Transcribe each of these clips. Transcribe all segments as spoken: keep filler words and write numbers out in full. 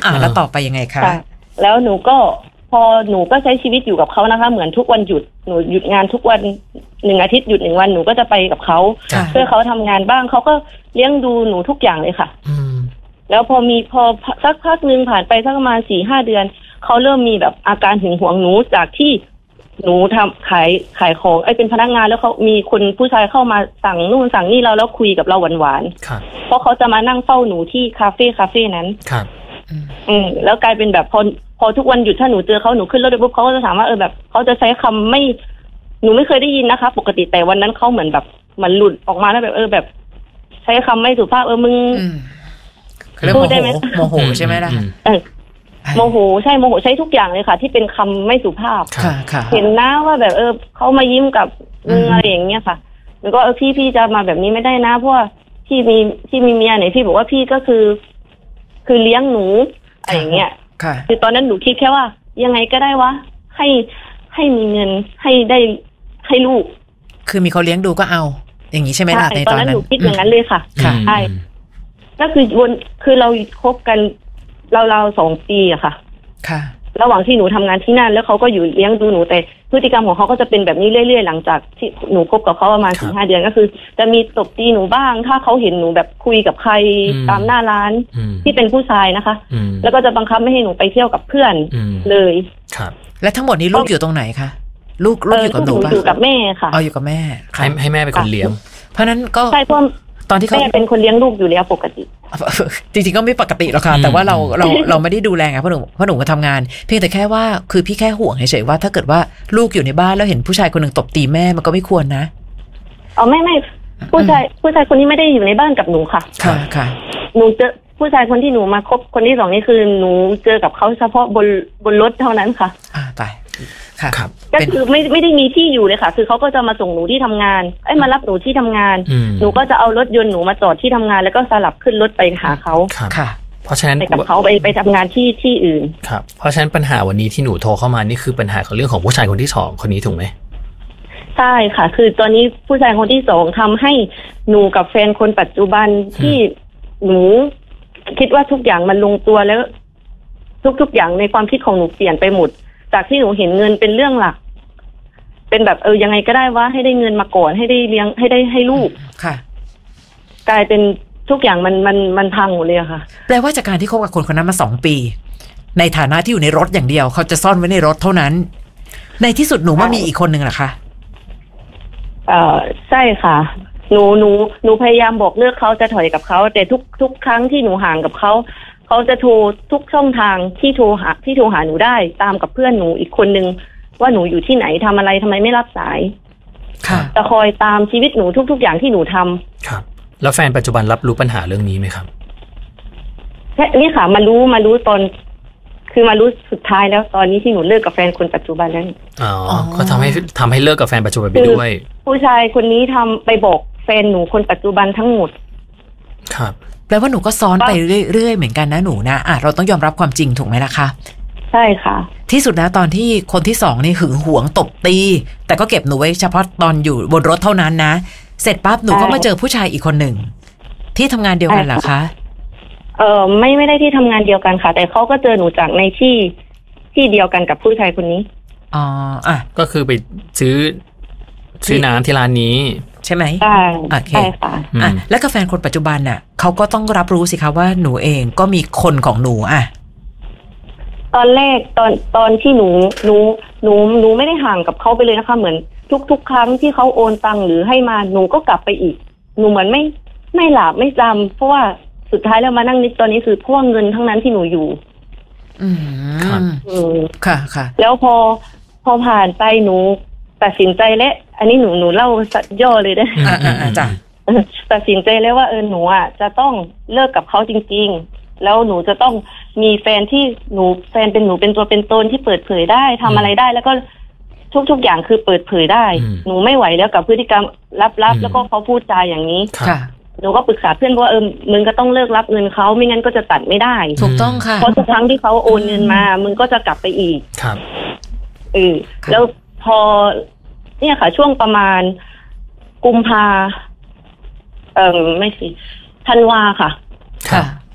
อ่าแล้วต่อไปยังไงคะแล้วหนูก็พอหนูก็ใช้ชีวิตอยู่กับเขานะคะเหมือนทุกวันหยุดหนูหยุดงานทุกวันหนึ่งอาทิตย์หยุดหนึ่งวันหนูก็จะไปกับเขาเพื่อเขาทำงานบ้างเขาก็เลี้ยงดูหนูทุกอย่างเลยค่ะแล้วพอมีพอสักพักนึงผ่านไปสักประมาณสี่ห้าเดือนเขาเริ่มมีแบบอาการหึงหวงหนูจากที่หนูทำขายขายของไอ้เป็นพนักงานแล้วเขามีคนผู้ชายเข้ามาสั่งนู่นสั่งนี่เราแล้วคุยกับเราหวานๆเพราะเขาจะมานั่งเฝ้าหนูที่คาเฟ่คาเฟ่นั้นครับอืมแล้วกลายเป็นแบบพอพอทุกวันหยุดถ้าหนูเจอเขาหนูขึ้นรถไปปุ๊บเขาก็จะถามว่าเออแบบเขาจะใช้คำไม่หนูไม่เคยได้ยินนะคะปกติแต่วันนั้นเขาเหมือนแบบมันหลุดออกมาแล้วแบบเออแบบใช้คำไม่สุภาพเออมึงพูดได้ไหมโมโหใช่ไหมล่ะเออโมโหใช่โมโหใช้ทุกอย่างเลยค่ะที่เป็นคำไม่สุภาพเห็นนะว่าแบบเออเขามายิ้มกับมึงอะไรอย่างเงี้ยค่ะแล้วก็เออพี่พี่จะมาแบบนี้ไม่ได้นะเพราะว่าพี่มีพี่มีเมียไหนพี่บอกว่าพี่ก็คือคือเลี้ยงหนูอะไรอย่างเงี้ยคือตอนนั้นหนูคิดแค่ว่ายังไงก็ได้วะให้ให้มีเงินให้ได้ให้ลูกคือมีเขาเลี้ยงดูก็เอาอย่างนี้ใช่ไหมล่ะในตอนนั้นหนูคิดอย่างนั้นเลยค่ะใช่ก็คือวนคือเราคบกันเราๆสองปีอะค่ะค่ะระหว่างที่หนูทำงานที่นั่นแล้วเขาก็อยู่เลี้ยงดูหนูแต่พฤติกรรมของเขาก็จะเป็นแบบนี้เรื่อยๆหลังจากที่หนูคบกับเขาประมาณสี่ห้าเดือนก็คือจะมีตบตีหนูบ้างถ้าเขาเห็นหนูแบบคุยกับใครตามหน้าร้านที่เป็นผู้ชายนะคะแล้วก็จะบังคับไม่ให้หนูไปเที่ยวกับเพื่อนเลยครับและทั้งหมดนี้ลูกอยู่ตรงไหนคะลูกลูกอยู่กับหนูป่ะอยู่กับแม่ค่ะอ๋ออยู่กับแม่ให้ให้แม่เป็นคนเลี้ยงเพราะนั้นก็ใช่เพราะตอนที่เขาแม่เป็นคนเลี้ยงลูกอยู่แล้วปกติจริงๆก็ไม่ปกติหรอกค่ะแต่ว่าเราเราเราไม่ได้ดูแลไงเพราะหนูเพราะหนูมาทำงานเพียงแต่แค่ว่าคือพี่แค่ห่วงเฉยๆว่าถ้าเกิดว่าลูกอยู่ในบ้านแล้วเห็นผู้ชายคนหนึ่งตบตีแม่มันก็ไม่ควรนะอ๋อไม่ไม่ผู้ชายผู้ชายคนนี้ไม่ได้อยู่ในบ้านกับหนูค่ะค่ะค่ะหนูเจอผู้ชายคนที่หนูมาคบคนที่สองนี่คือหนูเจอกับเขาเฉพาะบนบนรถเท่านั้นค่ะอ่าตายค่ะก็คือไม่ไม่ได้มีที่อยู่เลยค่ะคือเขาก็จะมาส่งหนูที่ทำงานไอ้มารับหนูที่ทำงานหนูก็จะเอารถยนต์หนูมาจอดที่ทำงานแล้วก็สลับขึ้นรถไปหาเขาค่ะเพราะฉะนั้นไปกับเขาไปไปทำงานที่ที่อื่นครับเพราะฉะนั้นปัญหาวันนี้ที่หนูโทรเข้ามานี่คือปัญหาของเรื่องของผู้ชายคนที่สองคนนี้ถูกไหมใช่ค่ะคือตอนนี้ผู้ชายคนที่สองทำให้หนูกับแฟนคนปัจจุบันที่หนูคิดว่าทุกอย่างมันลงตัวแล้วทุกๆอย่างในความคิดของหนูเปลี่ยนไปหมดจากที่หนูเห็นเงินเป็นเรื่องหลักเป็นแบบเออยังไงก็ได้ว่าให้ได้เงินมาก่อนให้ได้เลี้ยงให้ได้ให้ลูกค่ะกลายเป็นทุกอย่างมันมันมันพังหมดเลยค่ะแปลว่าจากการที่คบกับคนคนนั้นมาสองปีในฐานะที่อยู่ในรถอย่างเดียวเขาจะซ่อนไว้ในรถเท่านั้นในที่สุดหนูว่ามีอีกคนหนึ่งเหรอคะเอ่อใช่ค่ะหนูหนูหนูพยายามบอกเลิกเขาจะถอยกับเขาแต่ทุกทุกครั้งที่หนูห่างกับเขาเขาจะโทรทุกช่องทางที่โทรหาที่โทรหาหนูได้ตามกับเพื่อนหนูอีกคนนึงว่าหนูอยู่ที่ไหนทำอะไรทำไมไม่รับสายค่ะจะคอยตามชีวิตหนูทุกๆอย่างที่หนูทำครับแล้วแฟนปัจจุบันรับรู้ปัญหาเรื่องนี้ไหมครับแค่นี่ค่ะมารู้มารู้ตอนคือมารู้สุดท้ายแล้วตอนนี้ที่หนูเลิกกับแฟนคนปัจจุบันนั้นอ๋อก็ทำให้ทำให้เลิกกับแฟนปัจจุบันไปด้วยผู้ชายคนนี้ทำไปบอกแฟนหนูคนปัจจุบันทั้งหมดครับแปลว่าหนูก็ซ้อนไปเรื่อยๆเหมือนกันนะหนูนะอ่ะเราต้องยอมรับความจริงถูกไหมล่ะคะใช่ค่ะที่สุดแล้วตอนที่คนที่สองนี่หึงหวงตบตีแต่ก็เก็บหนูไว้เฉพาะตอนอยู่บนรถเท่านั้นนะเสร็จปั๊บหนูก็มาเจอผู้ชายอีกคนหนึ่งที่ทำงานเดียวกันเหรอคะเออไม่ไม่ได้ที่ทำงานเดียวกันค่ะแต่เขาก็เจอหนูจากในที่ที่เดียวกันกับผู้ชายคนนี้อ๋ออ่ะก็คือไปซื้อซื้อน้ำที่ร้านนี้ใช่ไหมใช่ใช่ค่ะอ่ะแล้วกับแฟนคนปัจจุบันน่ะเขาก็ต้องรับรู้สิคะว่าหนูเองก็มีคนของหนูอ่ะตอนแรกตอนตอนที่หนูหนูหนูหนูไม่ได้ห่างกับเขาไปเลยนะคะเหมือนทุกๆครั้งที่เขาโอนตังค์หรือให้มาหนูก็กลับไปอีกหนูเหมือนไม่ไม่หลับไม่จำเพราะว่าสุดท้ายแล้วมานั่งนึกตอนนี้คือพวกเงินทั้งนั้นที่หนูอยู่อืมค่ะค่ะแล้วพอพอผ่านไปหนูตัดสินใจและอันนี้หนูหนูเล่าสัดย่อเลยได้อ่าจ้ะตัดสินใจแล้วว่าเออหนูอ่ะจะต้องเลิกกับเขาจริงๆแล้วหนูจะต้องมีแฟนที่หนูแฟนเป็นหนูเป็นตัวเป็นตนที่เปิดเผยได้ทำอะไรได้แล้วก็ทุกๆอย่างคือเปิดเผยได้หนูไม่ไหวแล้วกับพฤติกรรมลับๆแล้วก็เขาพูดจาอย่างนี้ค่ะหนูก็ปรึกษาเพื่อนว่าเออมึงก็ต้องเลิกรับเงินเขาไม่งั้นก็จะตัดไม่ได้ถูกต้องค่ะเพราะทุกครั้งที่เขาโอนเงินมามึงก็จะกลับไปอีกครับเออแล้วพอเนี่ยค่ะช่วงประมาณกุมภาเอ่อไม่สิธันวาค่ะค่ะ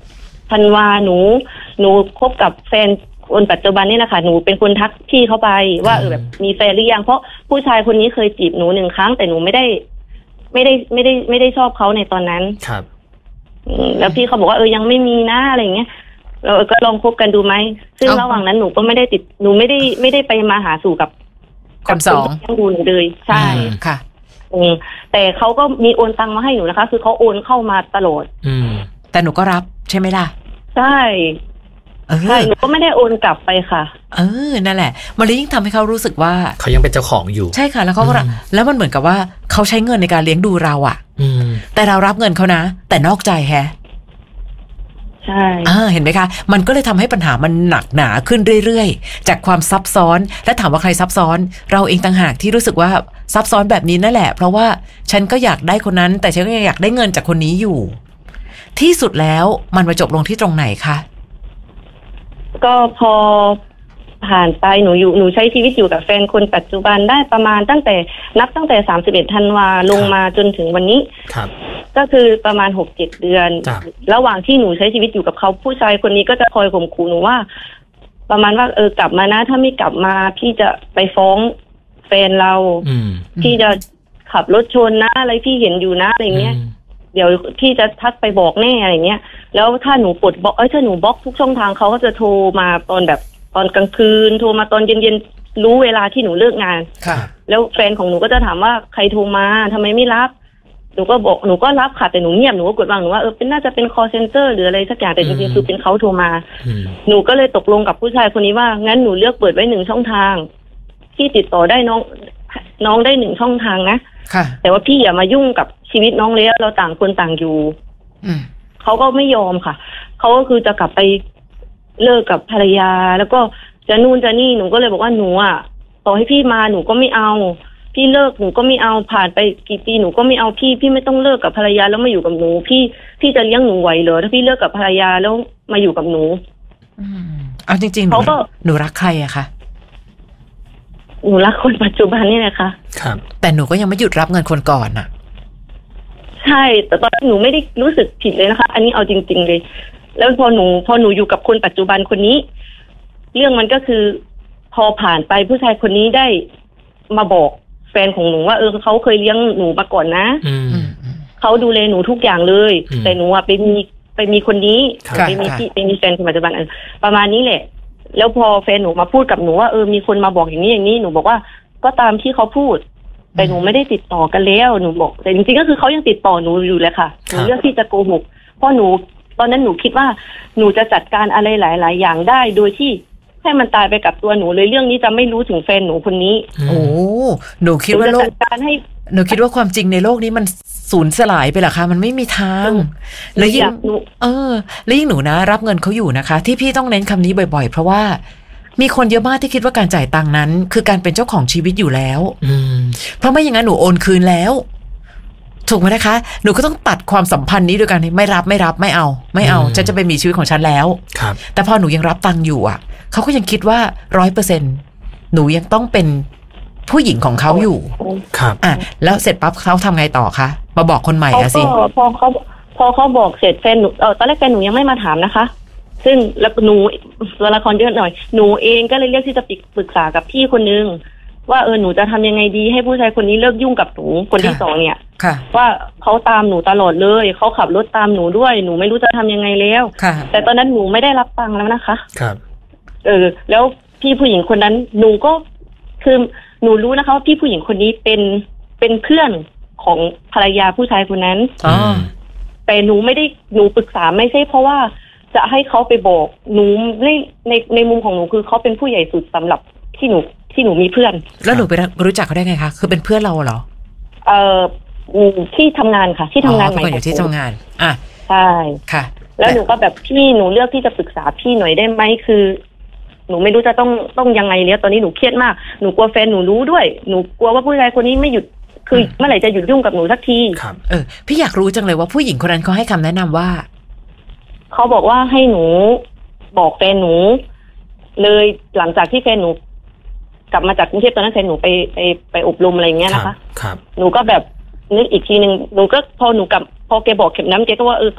ธันวาหนูหนูคบกับแฟนคนปัจจุบันนี่นะคะหนูเป็นคนทักพี่เขาไปว่าเออแบบมีแฟนหรือยังเพราะผู้ชายคนนี้เคยจีบหนูหนึ่งครั้งแต่หนูไม่ได้ไม่ได้ไม่ได้ไม่ได้ชอบเขาในตอนนั้นครับแล้วพี่เขาบอกว่าเออยังไม่มีนะอะไรอย่างเงี้ยเราก็ลองคบกันดูไหมซึ่งระหว่างนั้นหนูก็ไม่ได้ติดหนูไม่ได้ไม่ได้ไปมาหาสู่กับกับสองยังดูหนูเลยใช่ค่ะอืมแต่เขาก็มีโอนตังมาให้หนูนะคะคือเขาโอนเข้ามาตลอดอืมแต่หนูก็รับใช่ไหมล่ะใช่ใช่หนูก็ไม่ได้โอนกลับไปค่ะเออนั่นแหละมันเลยยิ่งทำให้เขารู้สึกว่าเขายังเป็นเจ้าของอยู่ใช่ค่ะแล้วเขาก็แล้วมันเหมือนกับว่าเขาใช้เงินในการเลี้ยงดูเราอ่ะแต่เรารับเงินเขานะแต่นอกใจแฮะใช่อ่าเห็นไหมคะมันก็เลยทำให้ปัญหามันหนักหนาขึ้นเรื่อยๆจากความซับซ้อนและถามว่าใครซับซ้อนเราเองต่างหากที่รู้สึกว่าซับซ้อนแบบนี้นั่นแหละเพราะว่าฉันก็อยากได้คนนั้นแต่ฉันก็ยังอยากได้เงินจากคนนี้อยู่ที่สุดแล้วมันมาจบลงที่ตรงไหนคะก็พอผ่านไปหนูอยู่หนูใช้ชีวิตอยู่กับแฟนคนปัจจุบันได้ประมาณตั้งแต่นับตั้งแต่สามสิบเอ็ดธันวาลงมาจนถึงวันนี้ครับก็คือประมาณ หกเจ็ด เดือนระหว่างที่หนูใช้ชีวิตอยู่กับเขาผู้ชายคนนี้ก็จะคอยข่มขู่หนูว่าประมาณว่าเออกลับมานะถ้าไม่กลับมาพี่จะไปฟ้องแฟนเราพี่จะขับรถชนนะอะไรพี่เห็นอยู่นะอะไรเงี้ยเดี๋ยวพี่จะทักไปบอกแน่อะไรเงี้ยแล้วถ้าหนูปลดบล็อกเอ้ยถ้าหนูบล็อกทุกช่องทางเขาก็จะโทรมาตอนแบบตอนกลางคืนโทรมาตอนเย็นๆรู้เวลาที่หนูเลิกงานค่ะแล้วแฟนของหนูก็จะถามว่าใครโทรมาทำไมไม่รับหนูก็บอกหนูก็รับค่ะแต่หนูเงียบหนูก็กดวางหนูว่าเออเป็นน่าจะเป็น call center หรืออะไรสักอย่างแต่จริงๆคือเป็นเขาโทรมาหนูก็เลยตกลงกับผู้ชายคนนี้ว่างั้นหนูเลือกเปิดไว้หนึ่งช่องทางที่ติดต่อได้น้องน้องได้หนึ่งช่องทางนะแต่ว่าพี่อย่ามายุ่งกับชีวิตน้องเลยเราต่างคนต่างอยู่เขาก็ไม่ยอมค่ะเขาก็คือจะกลับไปเลิกกับภรรยาแล้วก็จะนู่นจะนี่หนูก็เลยบอกว่าหนูอ่ะต่อให้พี่มาหนูก็ไม่เอาพี่เลิกหนูก็ไม่เอาผ่านไปกี่ปีหนูก็ไม่เอาพี่พี่ไม่ต้องเลิกกับภรรยาแล้วมาอยู่กับหนูพี่พี่จะเลี้ยงหนูไหวเหรอถ้าพี่เลิกกับภรรยาแล้วมาอยู่กับหนูอืมเอาจริงๆเขาก็หนูรักใครอะคะหนูรักคนปัจจุบันนี่แหละค่ะครับแต่หนูก็ยังไม่หยุดรับเงินคนก่อนอะใช่แต่ตอนหนูไม่ได้รู้สึกผิดเลยนะคะอันนี้เอาจริงๆเลยแล้วพอหนูพอหนูอยู่กับคนปัจจุบันคนนี้เรื่องมันก็คือพอผ่านไปผู้ชายคนนี้ได้มาบอกแฟนของหนูว่าเออเขาเคยเลี้ยงหนูมาก่อนนะเขาดูแลหนูทุกอย่างเลยแต่หนูอะไปมีไปมีคนนี้ไปมีที่ไปมีแฟนคนปัจจุบันประมาณนี้แหละแล้วพอแฟนหนูมาพูดกับหนูว่าเออมีคนมาบอกอย่างนี้อย่างนี้หนูบอกว่าก็ตามที่เขาพูดแต่หนูไม่ได้ติดต่อกันแล้วหนูบอกแต่จริงๆก็คือเขายังติดต่อหนูอยู่เลยค่ะหนูเลือกที่จะโกหกเพราะหนูตอนนั้นหนูคิดว่าหนูจะจัดการอะไรหลายๆอย่างได้โดยที่ให้มันตายไปกับตัวหนูเลยเรื่องนี้จะไม่รู้ถึงแฟนหนูคนนี้โอ้หนูคิดว่าโลกการให้หนูคิดว่าความจริงในโลกนี้มันสูญสลายไปเหรอคะมันไม่มีทางแล้วยิ่งเออแล้วยิ่งหนูนะรับเงินเขาอยู่นะคะที่พี่ต้องเน้นคำนี้บ่อยๆเพราะว่ามีคนเยอะมากที่คิดว่าการจ่ายตังค์นั้นคือการเป็นเจ้าของชีวิตอยู่แล้วเพราะไม่อย่างนั้นหนูโอนคืนแล้วถูกไหมนะคะหนูก็ต้องตัดความสัมพันธ์นี้ด้วยกันไม่รับไม่รับไม่เอาไม่เอาฉันจะไปมีชีวิตของฉันแล้วแต่พอหนูยังรับตังค์อยู่อ่ะเขาก็ยังคิดว่าร้อยเปอร์เซ็นต์หนูยังต้องเป็นผู้หญิงของเขาอยู่ครับอ่ะแล้วเสร็จปั๊บเขาทำไงต่อคะมาบอกคนใหม่อะสิพอเขาพอเขาบอกเสร็จแฟนหนูเออตอนแรกแฟนหนูยังไม่มาถามนะคะซึ่งแล้วหนูตัวละครเยอะหน่อยหนูเองก็เลยเลือกที่จะปรึกษากับพี่คนนึงว่าเออหนูจะทำยังไงดีให้ผู้ชายคนนี้เลิกยุ่งกับหนูคนที่สองเนี่ยว่าเขาตามหนูตลอดเลยเขาขับรถตามหนูด้วยหนูไม่รู้จะทำยังไงแล้วแต่ตอนนั้นหนูไม่ได้รับตังค์แล้วนะคะครับเออแล้วพี่ผู้หญิงคนนั้นหนูก็คือหนูรู้นะคะว่าพี่ผู้หญิงคนนี้เป็นเป็นเพื่อนของภรรยาผู้ชายคนนั้นอ๋อแต่หนูไม่ได้หนูปรึกษาไม่ใช่เพราะว่าจะให้เขาไปบอกหนูในในในมุมของหนูคือเขาเป็นผู้ใหญ่สุดสำหรับที่หนูที่หนูมีเพื่อนแล้วหนูไปรู้จักเขาได้ไงคะคือเป็นเพื่อนเราเหรอเอ่อที่ทำงานค่ะที่ทำงานใหม่อยู่ที่ทำงานอ่ะใช่ค่ะแล้วหนูก็แบบพี่หนูเลือกที่จะปรึกษาพี่หน่อยได้ไหมคือหนูไม่รู้จะต้องต้องยังไงแล้วตอนนี้หนูเครียดมากหนูกลัวแฟนหนูรู้ด้วยหนูกลัวว่าผู้ชายคนนี้ไม่หยุดคือเมื่อไหร่จะหยุดยุ่งกับหนูสักทีครับเออพี่อยากรู้จังเลยว่าผู้หญิงคนนั้นเขาให้คำแนะนำว่าเขาบอกว่าให้หนูบอกแฟนหนูเลยหลังจากที่แฟนหนูกลับมาจากกรุงเทพตอนนั้นแฟนหนูไปไปไปอบรมอะไรอย่างเงี้ยนะคะครับหนูก็แบบนึกอีกทีนึงหนูก็พอหนูกลับพอแกบอกเข็มน้ำแกก็ว่าเออก็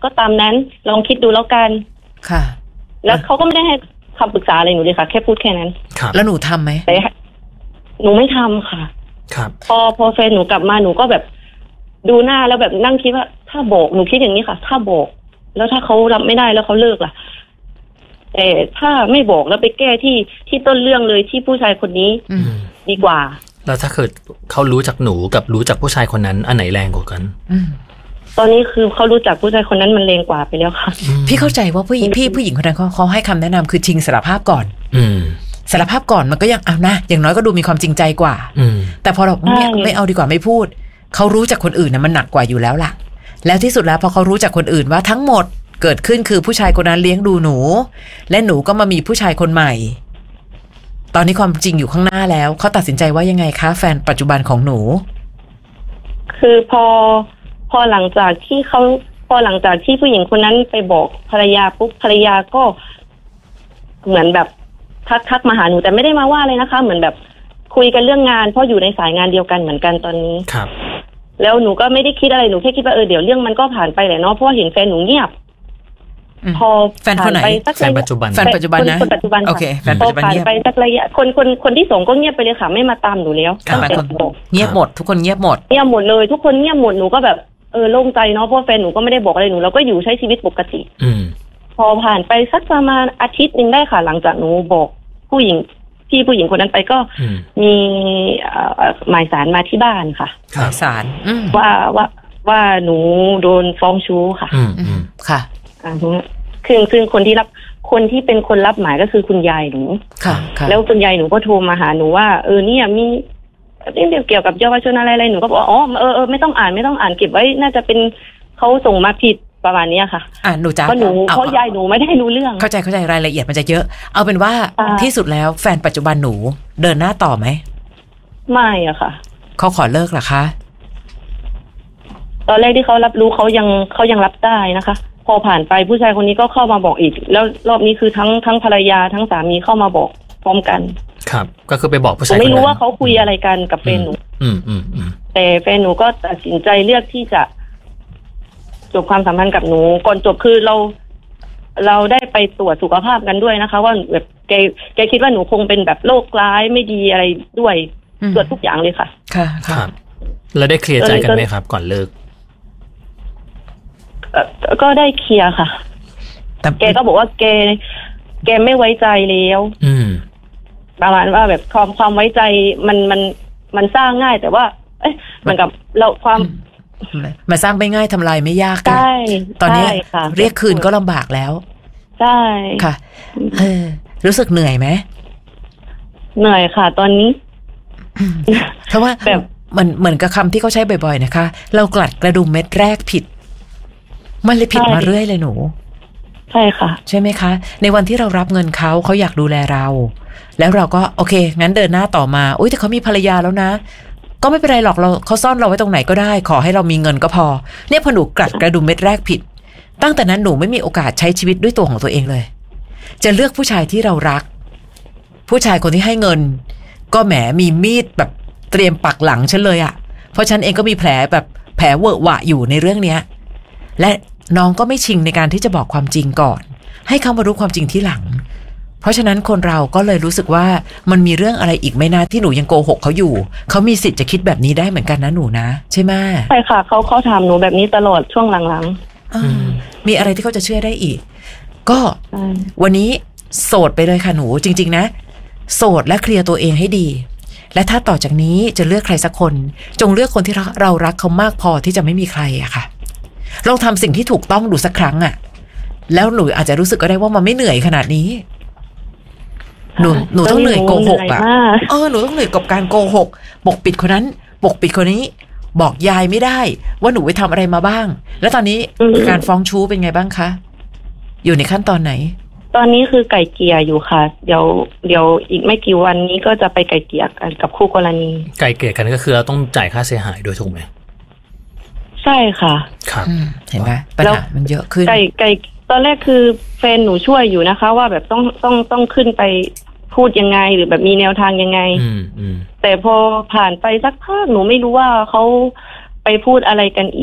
ก็ตามนั้นลองคิดดูแล้วกันค่ะแล้วเขาก็ไม่ได้ให้คำปรึกษาอะไรหนูเลยค่ะแค่พูดแค่นั้นครับแล้วหนูทำไหมแต่หนูไม่ทำค่ะครับพอพอแฟนหนูกลับมาหนูก็แบบดูหน้าแล้วแบบนั่งคิดว่าถ้าบอกหนูคิดอย่างนี้ค่ะถ้าบอกแล้วถ้าเขารับไม่ได้แล้วเขาเลิกล่ะแต่ถ้าไม่บอกแล้วไปแก้ที่ที่ต้นเรื่องเลยที่ผู้ชายคนนี้ดีกว่าแล้วถ้าเกิดเขารู้จักหนูกับรู้จักผู้ชายคนนั้นอันไหนแรงกว่ากันตอนนี้คือเขารู้จักผู้ชายคนนั้นมันแรงกว่าไปแล้วค่ะพี่เข้าใจว่าผู้หญิงพี่ผู้หญิงคนนั้นเขาเขาให้คำแนะนำคือชิงสารภาพก่อนอืมสารภาพก่อนมันก็ยังเอานะอย่างน้อยก็ดูมีความจริงใจกว่าแต่พอเราไม่ไม่เอาดีกว่าไม่พูดเขารู้จากคนอื่นนะมันหนักกว่าอยู่แล้วล่ะแล้วที่สุดแล้วพอเขารู้จากคนอื่นว่าทั้งหมดเกิดขึ้นคือผู้ชายคนนั้นเลี้ยงดูหนูและหนูก็มามีผู้ชายคนใหม่ตอนนี้ความจริงอยู่ข้างหน้าแล้วเขาตัดสินใจว่ายังไงคะแฟนปัจจุบันของหนูคือพอพอหลังจากที่เขาพอหลังจากที่ผู้หญิงคนนั้นไปบอกภรรยาปุ๊บภรรยาก็เหมือนแบบทักทักมาหาหนูแต่ไม่ได้มาว่าเลยนะคะเหมือนแบบคุยกันเรื่องงานเพราะอยู่ในสายงานเดียวกันเหมือนกันตอนนี้ครับแล้วหนูก็ไม่ได้คิดอะไรหนูแค่คิดว่าเออเดี๋ยวเรื่องมันก็ผ่านไปแหละเนาะเพราะเห็นแฟนหนูเงียบพอแฟนคนไหนแฟนปัจจุบันแฟนปัจจุบันนะคนปัจจุบันโอเคแฟนปัจจุบันเงียบพอผ่านไปสักระยะคนคนคนที่สองก็เงียบไปเลยค่ะไม่มาตามหนูแล้วตั้งแต่เงียบหมดทุกคนเงียบหมดเงียบหมดเลยทุกคนเงียบหมดหนูก็แบบเออโล่งใจเนาะเพราะแฟนหนูก็ไม่ได้บอกอะไรหนูเราก็อยู่ใช้ชีวิตปกติอืมพอผ่านไปสักประมาณอาทิตย์นึงได้ค่ะหลังจากหนูบอกผู้หญิงที่ผู้หญิงคนนั้นไปก็มีหมายสารมาที่บ้านค่ะหมายสารว่าว่าว่าหนูโดนฟ้องชู้ค่ะค่ะอ่าคือคือคนที่รับคนที่เป็นคนรับหมายก็คือคุณยายหนูค่ะแล้วคุณยายหนูก็โทรมาหาหนูว่าเออเนี่ยมีเรื่องเกี่ยวกับเยาวชนอะไรอะไรหนูก็บอกอ๋อเออเออไม่ต้องอ่านไม่ต้องอ่านเก็บไว้น่าจะเป็นเขาส่งมาผิดประมาณนี้ค่ะอ่าหนูจ้าเพราะหนูเพราะยายหนูไม่ได้รู้เรื่องเข้าใจเข้าใจรายละเอียดมันจะเยอะเอาเป็นว่าที่สุดแล้วแฟนปัจจุบันหนูเดินหน้าต่อไหมไม่อะค่ะเขาขอเลิกเหรอคะตอนแรกที่เขารับรู้เขายังเขายังรับได้นะคะพอผ่านไปผู้ชายคนนี้ก็เข้ามาบอกอีกแล้วรอบนี้คือทั้งทั้งภรรยาทั้งสามีเข้ามาบอกพร้อมกันครับก็คือไปบอกผู้ชายคนนั้นไม่รู้ว่าเขาคุยอะไรกันกับแฟนหนูอืมอืมอืมแต่แฟนหนูก็ตัดสินใจเลือกที่จะจบความสัมพันธ์กับหนูก่อนจบคือเราเราได้ไปตรวจสุขภาพกันด้วยนะคะว่าแบบแกแกคิดว่าหนูคงเป็นแบบโรคร้ายไม่ดีอะไรด้วยตรวจทุกอย่างเลยค่ะค่ะครับแล้วได้เคลียร์ใจกันไหมครับก่อนเลิกก็ได้เคลียร์ค่ะแต่แกก็บอกว่าแกแกไม่ไว้ใจแล้วอืมประมาณว่าแบบความความไว้ใจมันมันมันสร้างง่ายแต่ว่าเอ๊ะเหมือนกับเราความมาสร้างไม่ง่ายทำลายไม่ยากใช่ตอนนี้เรียกคืนก็ลำบากแล้วใช่ค่ะเออรู้สึกเหนื่อยไหมเหนื่อยค่ะตอนนี้เพราะว่าแบบมันเหมือนกับคำที่เขาใช้บ่อยๆนะคะเรากลัดกระดุมเม็ดแรกผิดมันเลยผิดมาเรื่อยเลยหนูใช่ค่ะใช่ไหมคะในวันที่เรารับเงินเขาเขาอยากดูแลเราแล้วเราก็โอเคงั้นเดินหน้าต่อมาอุ้ยแต่เขามีภรรยาแล้วนะก็ไม่เป็นไรหรอกเราเขาซ่อนเราไว้ตรงไหนก็ได้ขอให้เรามีเงินก็พอเนี่ยพอหนูกลัดกระดุมเม็ดแรกผิดตั้งแต่นั้นหนูไม่มีโอกาสใช้ชีวิตด้วยตัวของตัวเองเลยจะเลือกผู้ชายที่เรารักผู้ชายคนที่ให้เงินก็แหมมีมีดแบบเตรียมปักหลังฉันเลยอ่ะเพราะฉันเองก็มีแผลแบบแผลเวอะหวะอยู่ในเรื่องเนี้ยและน้องก็ไม่ชิงในการที่จะบอกความจริงก่อนให้เขามารู้ความจริงที่หลังเพราะฉะนั้นคนเราก็เลยรู้สึกว่ามันมีเรื่องอะไรอีกไม่นะที่หนูยังโกหกเขาอยู่เขามีสิทธิ์จะคิดแบบนี้ได้เหมือนกันนะหนูนะใช่ไหมใช่ค่ะเขาเขาถามหนูแบบนี้ตลอดช่วงหลังๆมีอะไรที่เขาจะเชื่อได้อีกก็วันนี้โสดไปเลยค่ะหนูจริงๆนะโสดและเคลียร์ตัวเองให้ดีและถ้าต่อจากนี้จะเลือกใครสักคนจงเลือกคนที่เรารักเขามากพอที่จะไม่มีใครอะค่ะลองทำสิ่งที่ถูกต้องดูสักครั้งอะแล้วหนูอาจจะรู้สึกก็ได้ว่ามันไม่เหนื่อยขนาดนี้หนูหนูต้องเหนื่อยโกหกอะเออหนูต้องเหนื่อยกับการโกหกปกปิดคนนั้นปกปิดคนนี้บอกยายไม่ได้ว่าหนูไปทำอะไรมาบ้างแล้วตอนนี้การฟ้องชู้เป็นไงบ้างคะอยู่ในขั้นตอนไหนตอนนี้คือไก่เกลี่ยอยู่ค่ะเดี๋ยวเดี๋ยวอีกไม่กี่วันนี้ก็จะไปไก่เกลี่ยกันกับคู่กรณีไก่เกลี่ยกันก็คือเราต้องจ่ายค่าเสียหายด้วยถูกไหมใช่ค่ะครับเห็นไหมปัญหามันเยอะขึ้นไก่ไก่ตอนแรกคือแฟนหนูช่วยอยู่นะคะว่าแบบต้องต้องต้องขึ้นไปพูดยังไงหรือแบบมีแนวทางยังไงแต่พอผ่านไปสักพักหนูไม่รู้ว่าเขาไปพูดอะไรกันอีก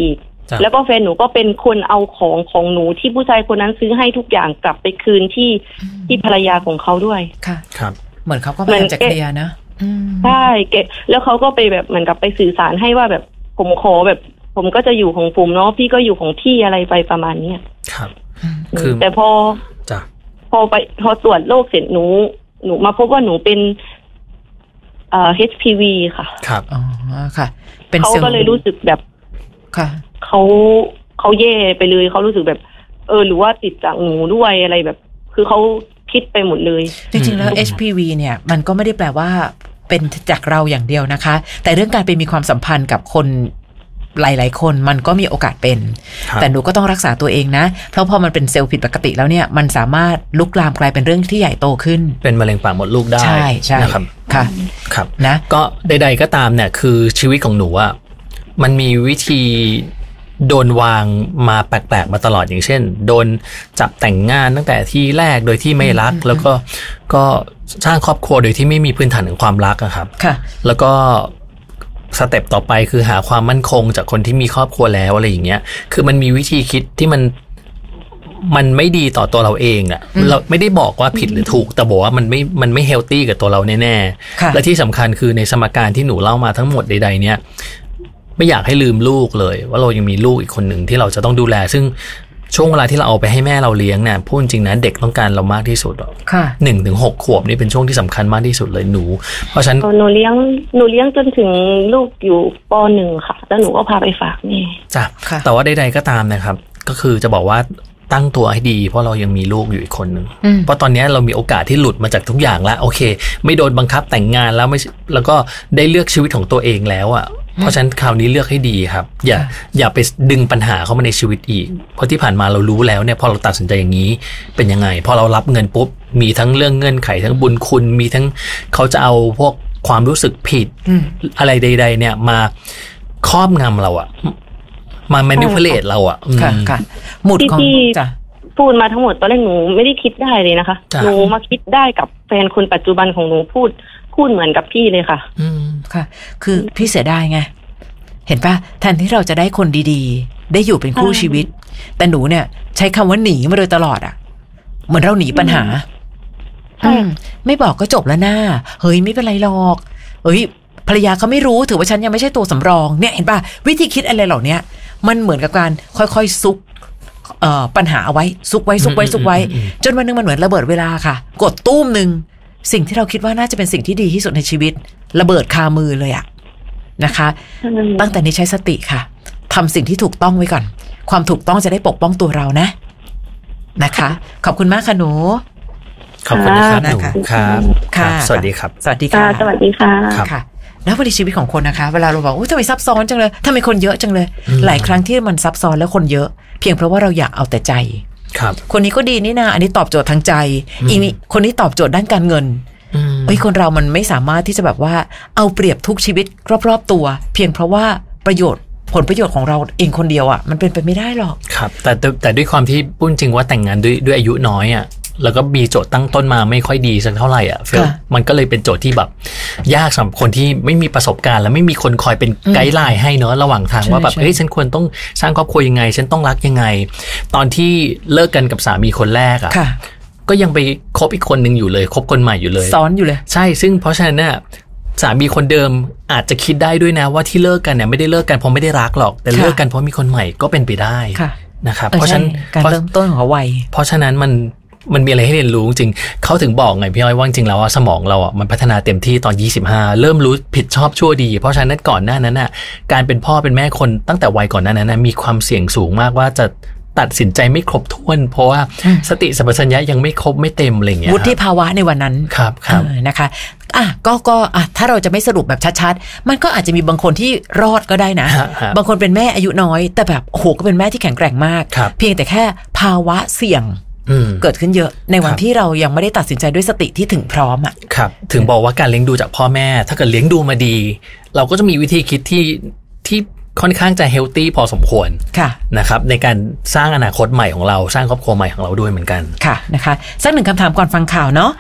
แล้วก็แฟนหนูก็เป็นคนเอาของของหนูที่ผู้ชายคนนั้นซื้อให้ทุกอย่างกลับไปคืนที่ที่ภรรยาของเขาด้วยค่ะครับเหมือนเขาก็พยายามจะเคลียร์นะใช่เกแล้วเขาก็ไปแบบเหมือนกับไปสื่อสารให้ว่าแบบผมขอแบบผมก็จะอยู่ของผมเนาะพี่ก็อยู่ของพี่อะไรไปประมาณนี้ครับคือแต่พอจ้ะพอไปพอตรวจโรคเสร็จหนูหนูมาพบว่าหนูเป็นเอ่อ เอช พี วี ค่ะครับอ๋อค่ะเป็นเขาก็เลยรู้สึกแบบค่ะเขาเขาแย่ไปเลยเขารู้สึกแบบเออหรือว่าติดจากหนูด้วยอะไรแบบคือเขาคิดไปหมดเลยจริงๆแล้ว เอช พี วี เนี่ยมันก็ไม่ได้แปลว่าเป็นจากเราอย่างเดียวนะคะแต่เรื่องการไปมีความสัมพันธ์กับคนหลายๆคนมันก็มีโอกาสเป็นแต่หนูก็ต้องรักษาตัวเองนะเพราะพอมันเป็นเซลล์ผิดปกติแล้วเนี่ยมันสามารถลุกลามกลายเป็นเรื่องที่ใหญ่โตขึ้นเป็นมะเร็งปากมดลูกได้ใช่ใช่นะครับค่ะครับนะก็ใดๆก็ตามเนี่ยคือชีวิตของหนูอ่ะมันมีวิธีโดนวางมาแปลกๆมาตลอดอย่างเช่นโดนจับแต่งงานตั้งแต่ที่แรกโดยที่ไม่รักแล้วก็ก็สร้างครอบครัวโดยที่ไม่มีพื้นฐานของความรักอะครับค่ะแล้วก็สเต็ปต่อไปคือหาความมั่นคงจากคนที่มีครอบครัวแล้วอะไรอย่างเงี้ยคือมันมีวิธีคิดที่มันมันไม่ดีต่อตัวเราเองอะเราไม่ได้บอกว่าผิดหรือถูกแต่บอกว่ามันไม่มันไม่เฮลตี้กับตัวเราแน่ๆและที่สำคัญคือในสมการที่หนูเล่ามาทั้งหมดใดๆเนี่ยไม่อยากให้ลืมลูกเลยว่าเรายังมีลูกอีกคนหนึ่งที่เราจะต้องดูแลซึ่งช่วงเวลาที่เราเอาไปให้แม่เราเลี้ยงเนี่ยพูดจริงนะเด็กต้องการเรามากที่สุดค่ะหนึ่งถึงหกขวบนี่เป็นช่วงที่สำคัญมากที่สุดเลยหนูเพราะฉะนั้นหนูเลี้ยงหนูเลี้ยงจนถึงลูกอยู่ป.หนึ่งค่ะแล้วหนูก็พาไปฝากแม่จ้ะแต่ว่าใดๆก็ตามนะครับก็คือจะบอกว่าตั้งตัวให้ดีเพราะเรายังมีลูกอยู่อีกคนนึงเพราะตอนนี้เรามีโอกาสที่หลุดมาจากทุกอย่างแล้วโอเคไม่โดนบังคับแต่งงานแล้วไม่แล้วก็ได้เลือกชีวิตของตัวเองแล้วอ่ะเพราะฉะนั้นคราวนี้เลือกให้ดีครับอย่าอย่าไปดึงปัญหาเข้ามาในชีวิตอีกเพราะที่ผ่านมาเรารู้แล้วเนี่ยพอเราตัดสินใจอย่างนี้เป็นยังไงพอเรารับเงินปุ๊บมีทั้งเรื่องเงื่อนไขทั้งบุญคุณมีทั้งเขาจะเอาพวกความรู้สึกผิดอะไรใดๆเนี่ยมาครอบงำเราอ่ะมาแมนิพูเลตเราอ่ะค่ะค่ะหมุดของจ้ะพูดมาทั้งหมดตอนแรกหนูไม่ได้คิดได้เลยนะคะหนูมาคิดได้กับแฟนคนปัจจุบันของหนูพูดพูดเหมือนกับพี่เลยค่ะอืมค่ะคือพี่เสียดายไงเห็นป่ะแทนที่เราจะได้คนดีๆได้อยู่เป็นคู่ชีวิตแต่หนูเนี่ยใช้คำว่าหนีมาโดยตลอดอ่ะเหมือนเราหนีปัญหาอืมไม่บอกก็จบแล้วหน้าเฮ้ยไม่เป็นไรหรอกเฮ้ยภรรยาเขาไม่รู้ถือว่าฉันยังไม่ใช่ตัวสำรองเนี่ยเห็นป่ะวิธีคิดอะไรเหล่านี้มันเหมือนกับการค่อยๆซุกเอ่อปัญหาเอาไว้ซุกไว้ซุกไว้ซุกไว้จนวันนึงมันเหมือนระเบิดเวลาค่ะกดตุ้มนึงสิ่งที่เราคิดว่าน่าจะเป็นสิ่งที่ดีที่สุดในชีวิตระเบิดคามือเลยอะนะคะตั้งแต่นี้ใช้สติค่ะทำสิ่งที่ถูกต้องไว้ก่อนความถูกต้องจะได้ปกป้องตัวเรานะนะคะขอบคุณมากค่ะหนูขอบคุณนะครับหนูครับค่ะสวัสดีครับสวัสดีค่ะสวัสดีค่ะค่ะแล้วพอดีชีวิตของคนนะคะเวลาเราบอกอุ้ยทำไมซับซ้อนจังเลยทำไมคนเยอะจังเลยหลายครั้งที่มันซับซ้อนแล้วคนเยอะเพียงเพราะว่าเราอยากเอาแต่ใจครับคนนี้ก็ดีนี่นาอันนี้ตอบโจทย์ทางใจอีนี้คนนี้ตอบโจทย์ด้านการเงินเฮ้ยคนเรามันไม่สามารถที่จะแบบว่าเอาเปรียบทุกชีวิตรอบๆตัวเพียงเพราะว่าประโยชน์ผลประโยชน์ของเราเองคนเดียวอ่ะมันเป็นไปไม่ได้หรอกครับแต่แต่ด้วยความที่พูดจริงว่าแต่งงานด้วยด้วยอายุน้อยอ่ะแล้วก็มีโจทย์ตั้งต้นมาไม่ค่อยดีสักเท่าไหร่อ่ะมันก็เลยเป็นโจทย์ที่แบบยากสำหรับคนที่ไม่มีประสบการณ์และไม่มีคนคอยเป็นไกด์ไลน์ให้เนอะระหว่างทางว่าแบบเฮ้ยฉันควรต้องสร้างครอบครัวยังไงฉันต้องรักยังไงตอนที่เลิกกันกับสามีคนแรกอ่ะก็ยังไปคบอีกคนนึงอยู่เลยคบคนใหม่อยู่เลยซ้อนอยู่เลยใช่ซึ่งเพราะฉะนั้นน่ะสามีคนเดิมอาจจะคิดได้ด้วยนะว่าที่เลิกกันเนี่ยไม่ได้เลิกกันเพราะไม่ได้รักหรอกแต่เลิกกันเพราะมีคนใหม่ก็เป็นไปได้นะครับเพราะฉะนั้นการเริ่มต้นของวัยเพราะฉะนั้นมันมันมีอะไรให้เรียนรู้จริงเขาถึงบอกไงพี่อ้อยว่าจริงแล้วว่าสมองเราอ่ะมันพัฒนาเต็มที่ตอนยี่สิบห้าเริ่มรู้ผิดชอบชั่วดีเพราะฉะนั้นก่อนหน้านั้นน่ะการเป็นพ่อเป็นแม่คนตั้งแต่วัยก่อนหน้านั้นนะมีความเสี่ยงสูงมากว่าจะตัดสินใจไม่ครบถ้วนเพราะว่าสติสัมปชัญญะยังไม่ครบไม่เต็มอะไรอย่างเงี้ยวุฒิภาวะในวันนั้นครับครับนะคะอ่ะก็ก็อ่ะถ้าเราจะไม่สรุปแบบชัดๆมันก็อาจจะมีบางคนที่รอดก็ได้นะบางคนเป็นแม่อายุน้อยแต่แบบโอ้โหก็เป็นแม่ที่แข็งแกร่งมากเพียงแต่แค่ภาวะเสี่ยงเกิดขึ้นเยอะในวันที่เรายังไม่ได้ตัดสินใจด้วยสติที่ถึงพร้อมอ่ะครับถึงบอกว่าการเลี้ยงดูจากพ่อแม่ถ้าเกิดเลี้ยงดูมาดีเราก็จะมีวิธีคิดที่ที่ค่อนข้างจะเฮลตี้พอสมควรนะครับในการสร้างอนาคตใหม่ของเราสร้างครอบครัวใหม่ของเราด้วยเหมือนกันค่ะนะคะสักหนึ่งคำถามก่อนฟังข่าวเนาะ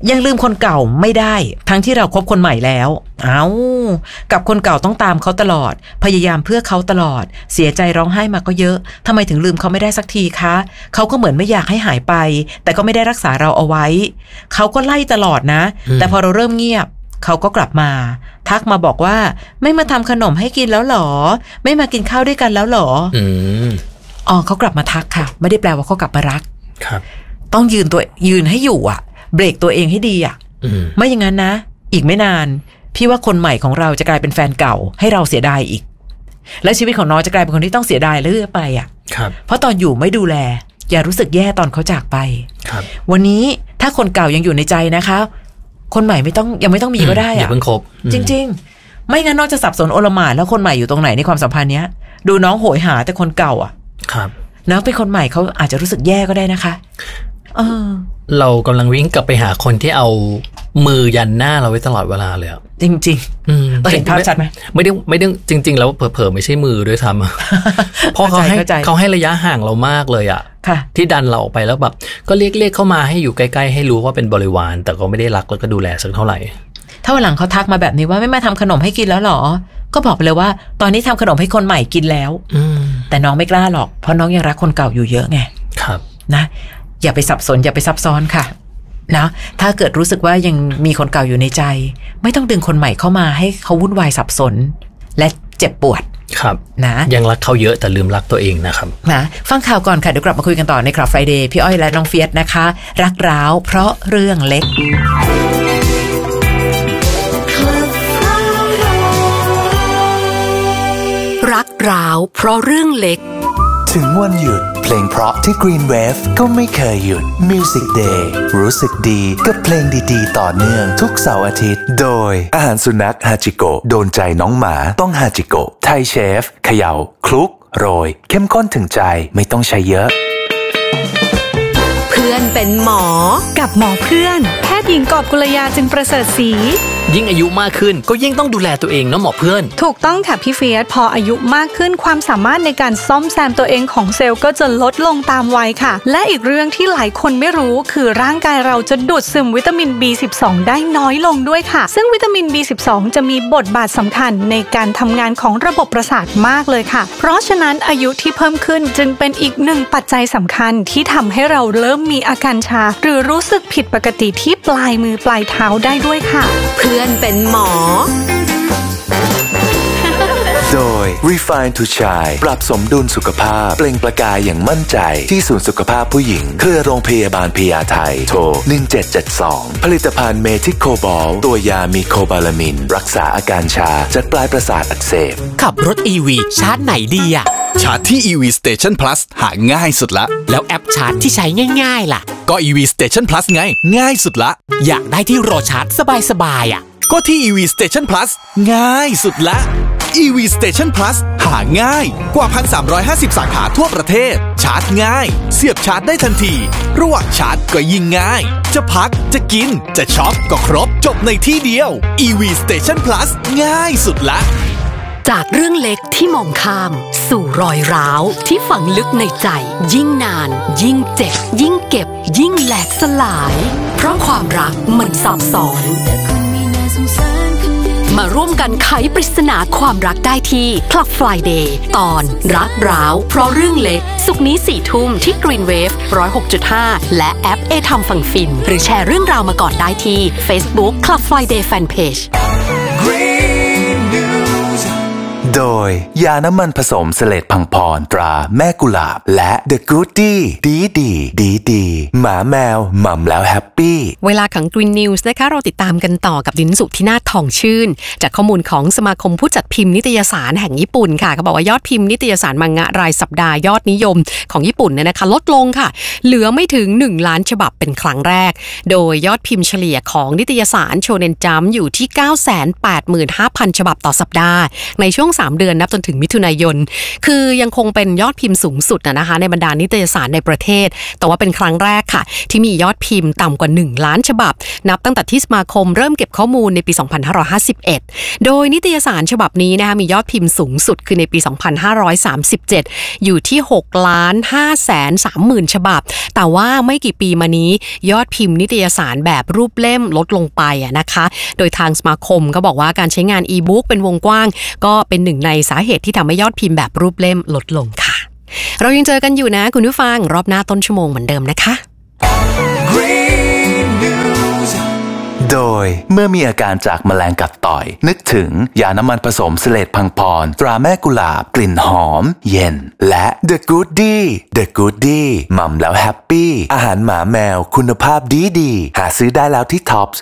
ยังลืมคนเก่าไม่ได้ทั้งที่เราคบคนใหม่แล้วเอากับคนเก่าต้องตามเขาตลอดพยายามเพื่อเขาตลอดเสียใจร้องไห้มาก็เยอะทำไมถึงลืมเขาไม่ได้สักทีคะเขาก็เหมือนไม่อยากให้หายไปแต่ก็ไม่ได้รักษาเราเอาไว้เขาก็ไล่ตลอดนะแต่พอเราเริ่มเงียบเขาก็กลับมาทักมาบอกว่าไม่มาทำขนมให้กินแล้วหรอไม่มากินข้าวด้วยกันแล้วหรออืมอ๋อเขากลับมาทักค่ะไม่ได้แปลว่าเขากลับมารักครับต้องยืนตัวยืนให้อยู่อ่ะเบรกตัวเองให้ดีอ่ะไม่อย่างนั้นนะอีกไม่นานพี่ว่าคนใหม่ของเราจะกลายเป็นแฟนเก่าให้เราเสียดายอีกและชีวิตของน้องจะกลายเป็นคนที่ต้องเสียดายเรื่อยไปอ่ะครับเพราะตอนอยู่ไม่ดูแลอย่ารู้สึกแย่ตอนเขาจากไปครับวันนี้ถ้าคนเก่ายังอยู่ในใจนะคะคนใหม่ไม่ต้องยังไม่ต้องมีก็ได้อ่ะอย่าเพิ่งคบจริงๆไม่งั้นน้องจะสับสนโอลหม่านแล้วคนใหม่อยู่ตรงไหนในความสัมพันธ์เนี้ยดูน้องโหยหาแต่คนเก่าอ่ะครับน้องเป็นคนใหม่เขาอาจจะรู้สึกแย่ก็ได้นะคะเออเรากำลังวิ่งกลับไปหาคนที่เอามือยันหน้าเราไว้ตลอดเวลาเลยจริงๆเห็นภาพชัดไหมไม่ได้ไม่ได้จริงๆแล้วเผลอๆไม่ใช่มือด้วยซ้ำเพราะเขาให้เขาให้ระยะห่างเรามากเลยอ่ะที่ดันเราออกไปแล้วแบบก็เรียกเรียกเข้ามาให้อยู่ใกล้ๆให้รู้ว่าเป็นบริวารแต่ก็ไม่ได้รักแล้วก็ดูแลสักเท่าไหร่ถ้าวันหลังเขาทักมาแบบนี้ว่าไม่มาทำขนมให้กินแล้วหรอก็บอกไปเลยว่าตอนนี้ทำขนมให้คนใหม่กินแล้วแต่น้องไม่กล้าหรอกเพราะน้องยังรักคนเก่าอยู่เยอะไงครับนะอย่าไปสับสนอย่าไปซับซ้อนค่ะนะถ้าเกิดรู้สึกว่ายังมีคนเก่าอยู่ในใจไม่ต้องดึงคนใหม่เข้ามาให้เขาวุ่นวายสับสนและเจ็บปวดครับนะยังรักเขาเยอะแต่ลืมรักตัวเองนะครับนะฟังข่าวก่อนค่ะเดี๋ยวกลับมาคุยกันต่อในคลับ Friday พี่อ้อยและน้องเฟียสนะคะรักร้าวเพราะเรื่องเล็กรักร้าวเพราะเรื่องเล็กถึงวันหยุดเพลงเพราะที่ Green Wave ก็ไม่เคยหยุด Music Day รู้สึกดีกับเพลงดีๆต่อเนื่องทุกเสาร์อาทิตย์โดยอาหารสุนัขฮาจิโกะโดนใจน้องหมาต้องฮาจิโกะไทยเชฟเขย่าคลุกโรยเข้มข้นถึงใจไม่ต้องใช้เยอะเพื่อนเป็นหมอกับหมอเพื่อนแพทย์หญิงกอบกุลยาจึงประเสริฐศรียิ่งอายุมากขึ้นก็ยิ่งต้องดูแลตัวเองนะหมอเพื่อนถูกต้องค่ะพี่เฟียสพออายุมากขึ้นความสามารถในการซ่อมแซมตัวเองของเซลล์ก็จะลดลงตามวัยค่ะและอีกเรื่องที่หลายคนไม่รู้คือร่างกายเราจะดูดซึมวิตามิน บี สิบสอง ได้น้อยลงด้วยค่ะซึ่งวิตามิน บี สิบสอง จะมีบทบาทสำคัญในการทำงานของระบบประสาทมากเลยค่ะเพราะฉะนั้นอายุที่เพิ่มขึ้นจึงเป็นอีกหนึ่งปัจจัยสำคัญที่ทำให้เราเริ่มมีอาการชาหรือรู้สึกผิดปกติที่ปลายมือปลายเท้าได้ด้วยค่ะเพื่อนเป็นหมอโดย Refine to Shine ปรับสมดุลสุขภาพเปล่งประกายอย่างมั่นใจที่ศูนย์สุขภาพผู้หญิงเครือโรงพยาบาลพญาไทโทรหนึ่งเจ็ดเจ็ดสองผลิตภัณฑ์เมทิโคบอลตัวยามีโคบาลามินรักษาอาการชาจากปลายประสาทอักเสบขับรถ อี วี ชาร์จไหนดีอะชาร์จที่ อี วี Station Plus หาง่ายสุดละแล้วแอปชาร์จที่ใช้ง่ายๆล่ะก็ อี วี Station Plus ไงง่ายสุดละอยากได้ที่รอชาร์จสบายๆอะก็ที่ อี วี Station Plus ง่ายสุดละ อี วี Station Plus หาง่ายกว่า หนึ่งพันสามร้อยห้าสิบ สาขาทั่วประเทศชาร์จง่ายเสียบชาร์จได้ทันทีระหว่างชาร์จก็ยิ่งง่ายจะพักจะกินจะช็อปก็ครบจบในที่เดียว อี วี Station Plus ง่ายสุดละจากเรื่องเล็กที่มองข้ามสู่รอยร้าวที่ฝังลึกในใจยิ่งนานยิ่งเจ็บยิ่งเก็บยิ่งแหลกสลายเพราะความรักมันซับซ้อนมาร่วมกันไขปริศนาความรักได้ที่ Club Friday ตอนรักร้าวเพราะเรื่องเล็กศุกร์นี้สี่ทุ่มที่ Green Wave หนึ่งศูนย์หกจุดห้า และแอป เอ ทำฟังฟินหรือแชร์เรื่องราวมาก่อนได้ที่ Facebook Club Friday Fanpage โดยยาน้ำมันผสมเสลดพังพรตราแม่กุหลาบและ The Goodie ดีดีดีดีหมาแมวหม่ำแล้วแฮปปี้เวลาของ Green News นะคะเราติดตามกันต่อกับดินสุธินาถทองชื่นจากข้อมูลของสมาคมผู้จัดพิมพ์นิตยสารแห่งญี่ปุ่นค่ะเขาบอกว่ายอดพิมพ์นิตยสารมังงะรายสัปดาห์ยอดนิยมของญี่ปุ่นเนี่ยนะคะลดลงค่ะเหลือไม่ถึงหนึ่งล้านฉบับเป็นครั้งแรกโดยยอดพิมพ์เฉลี่ยของนิตยสารโชเน็นจัมป์อยู่ที่ เก้าแสนแปดหมื่นห้าพัน ฉบับต่อสัปดาห์ในช่วงสามเดือนอนนับจนถึงมิถุนายนคือยังคงเป็นยอดพิมพ์สูงสุดนะคะในบรรดานิตยสารในประเทศแต่ว่าเป็นครั้งแรกค่ะที่มียอดพิมพ์ต่ำกว่าหนึ่งล้านฉบับนับตั้งแต่ที่สมาคมเริ่มเก็บข้อมูลในปีสองพันห้าร้อยห้าสิบเอ็ดโดยนิตยสารฉบับนี้นะคะมียอดพิมพ์สูงสุดคือในปีสองพันห้าร้อยสามสิบเจ็ดอยู่ที่หกล้านห้าแสนสามหมื่นฉบับแต่ว่าไม่กี่ปีมานี้ยอดพิมพ์นิตยสารแบบรูปเล่มลดลงไปอะนะคะโดยทางสมาคมก็บอกว่าการใช้งานอีบุ๊กเป็นวงกว้างก็เป็นหนึ่งในสาเหตุที่ทำให้ยอดพิมพ์แบบรูปเล่มลดลงค่ะเรายังเจอกันอยู่นะคุณผู้ฟังรอบหน้าต้นชั่วโมงเหมือนเดิมนะคะโดยเมื่อมีอาการจากแมลงกัดต่อยนึกถึงยาน้ำมันผสมเสลดพังพรตราแม่กุหลาบกลิ่นหอมเย็นและ The Goodie The Goodie หม่ำแล้วแฮปปี้อาหารหมาแมวคุณภาพดีๆหาซื้อได้แล้วที่ Tops